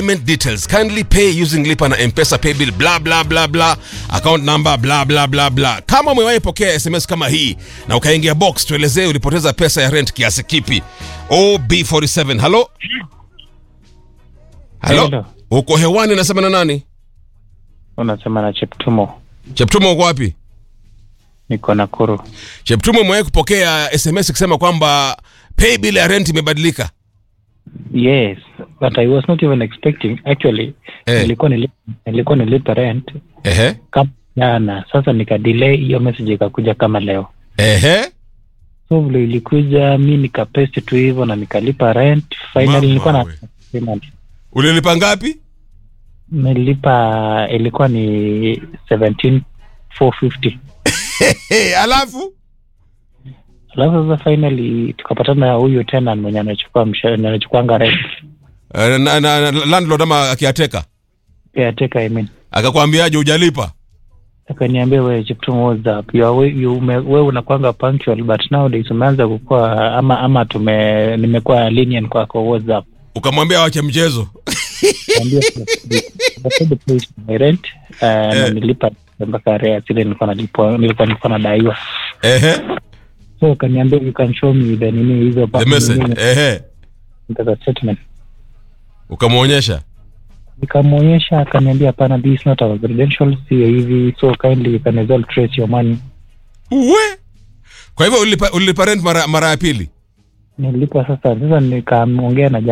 payment details. Kindly pay using Lipa na M-Pesa paybill blah blah blah blah, account number blah blah blah blah. Kama umewahi pokea SMS kama hii na ukaingia box, tuelezee ulipoteza pesa ya rent kiasi kipi. OB47. Hello? Hello? Uko hewani, nasema na nani? Unasema na Cheptumo. Cheptumo uko wapi? Niko Nakuru. Cheptumo, umewahi kupokea SMS kusema kwamba paybill ya rent imebadilika? Yes, but I was not even expecting. Actually, nilikuwa nilipa rent. Kama jana, sasa nika-delay hiyo message ikakuja kama leo. So vile ilikuja, mimi nikapaste tu hivyo na nikalipa rent. Finally nilikuwa na payment. Ulilipa ngapi? Nilipa ilikuwa ni 17,450. Alafu sasa finally tukapatana huyu tena mwenye anachukua rent. Landlord ama akiateka? Caretaker, I mean. Akakwambiaje hujalipa? Akaniambia, wewe Cheptumo, what's up? Wewe unakuanga punctual but nowadays umeanza kukua ama nimekuwa lenient kwako, what's up? Ukamwambia waache mchezo. Niambia the rent na nilipa mpaka area zile nilikuwa nadaiwa. So kaniambia, you can show me the nini hizo the message. The statement. Ukamuonyesha? Nikamuonyesha, akaniambia hapana, this is not our credentials, sio hivi, so kindly you can as well trace your money. Kwa hivyo ulipa rent mara ya pili? Nilipa sasa nikaongea na